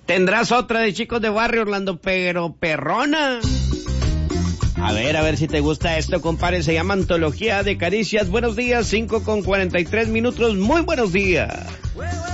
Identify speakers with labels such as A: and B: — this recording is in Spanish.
A: Tendrás otra de Chicos de Barrio, Orlando, pero perrona. A ver si te gusta esto, compadre. Se llama Antología de Caricias. Buenos días, 5:43. Muy buenos días.